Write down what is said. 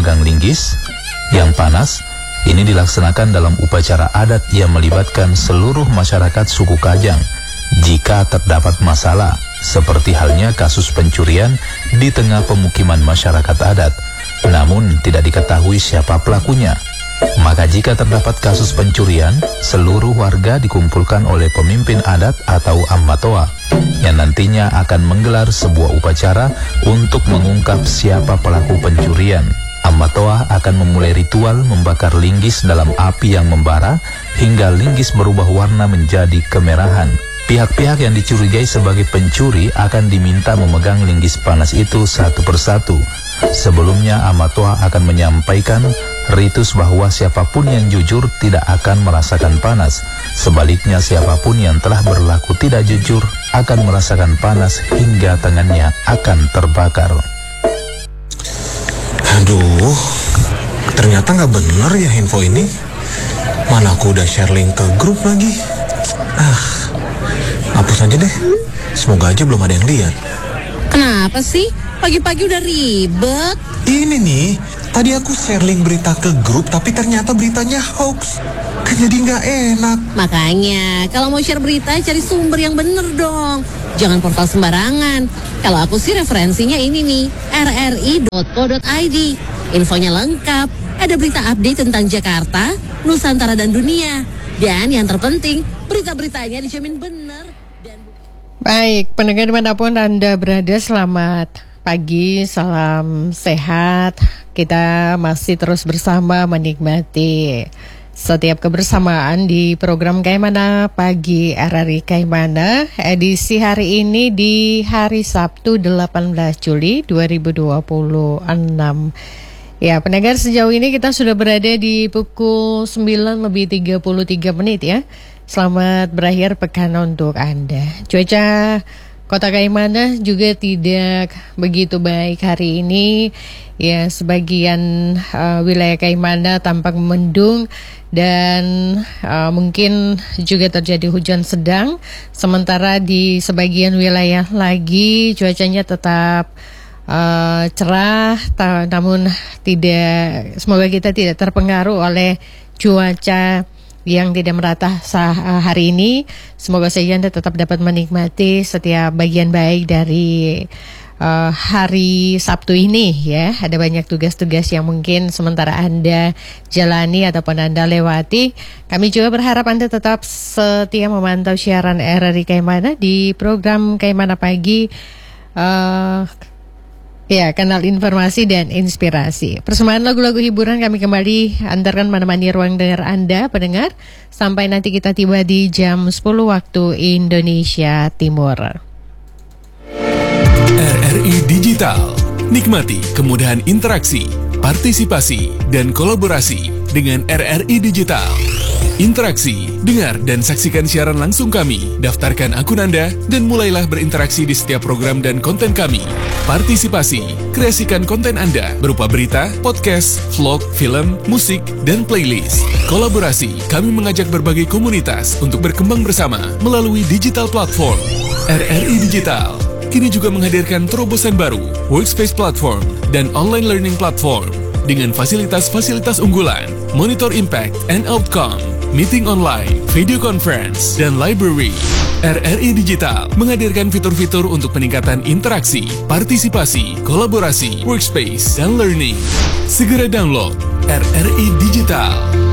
memegang linggis yang panas. Ini dilaksanakan dalam upacara adat yang melibatkan seluruh masyarakat suku Kajang jika terdapat masalah, seperti halnya kasus pencurian di tengah pemukiman masyarakat adat, namun tidak diketahui siapa pelakunya. Maka jika terdapat kasus pencurian, seluruh warga dikumpulkan oleh pemimpin adat atau ammatoa yang nantinya akan menggelar sebuah upacara untuk mengungkap siapa pelaku pencurian. Ammatoa akan memulai ritual membakar linggis dalam api yang membara hingga linggis berubah warna menjadi kemerahan. Pihak-pihak yang dicurigai sebagai pencuri akan diminta memegang linggis panas itu satu persatu. Sebelumnya Ammatoa akan menyampaikan ritus bahwa siapapun yang jujur tidak akan merasakan panas. Sebaliknya siapapun yang telah berlaku tidak jujur akan merasakan panas hingga tangannya akan terbakar. Aduh, ternyata nggak bener ya info ini. Mana aku udah share link ke grup lagi. Hapus aja deh. Semoga aja belum ada yang lihat. Kenapa sih? Pagi-pagi udah ribet. Ini nih, tadi aku share link berita ke grup tapi ternyata beritanya hoax. Kan jadi nggak enak. Makanya, kalau mau share berita cari sumber yang bener dong. Jangan portal sembarangan. Kalau aku sih referensinya ini nih, rri.co.id. Infonya lengkap. Ada berita update tentang Jakarta, Nusantara dan dunia. Dan yang terpenting, berita-beritanya dijamin benar. Baik, pendengar dimanapun Anda berada, selamat pagi, salam sehat. Kita masih terus bersama menikmati setiap kebersamaan di program Kaimana Pagi RRI Kaimana. Edisi hari ini di hari Sabtu 18 Juli 2026. Ya, pendengar, sejauh ini kita sudah berada di pukul 9:33 ya. Selamat berakhir pekan untuk Anda. Cuaca Kota Kaimana juga tidak begitu baik hari ini. Ya, sebagian wilayah Kaimana tampak mendung dan mungkin juga terjadi hujan sedang. Sementara di sebagian wilayah lagi cuacanya tetap cerah, namun semoga kita tidak terpengaruh oleh cuaca yang tidak merata hari ini. Semoga saja Anda tetap dapat menikmati setiap bagian baik dari hari Sabtu ini ya. Ada banyak tugas-tugas yang mungkin sementara Anda jalani ataupun Anda lewati. Kami juga berharap Anda tetap setia memantau siaran RRI Kaimana di program Kaimana Pagi. Ya, kanal informasi dan inspirasi. Persembahan lagu-lagu hiburan kami kembali antarkan menemani ruang dengar Anda, pendengar, sampai nanti kita tiba di jam 10 waktu Indonesia Timur. RRI Digital. Nikmati kemudahan interaksi, partisipasi, dan kolaborasi dengan RRI Digital. Interaksi, dengar dan saksikan siaran langsung kami, daftarkan akun Anda, dan mulailah berinteraksi di setiap program dan konten kami. Partisipasi, kreasikan konten Anda berupa berita, podcast, vlog, film, musik, dan playlist. Kolaborasi, kami mengajak berbagai komunitas untuk berkembang bersama melalui digital platform. RRI Digital kini juga menghadirkan terobosan baru, workspace platform, dan online learning platform dengan fasilitas-fasilitas unggulan, monitor impact and outcome, meeting online, video conference, dan library. RRI Digital menghadirkan fitur-fitur untuk peningkatan interaksi, partisipasi, kolaborasi, workspace, dan learning. Segera download RRI Digital.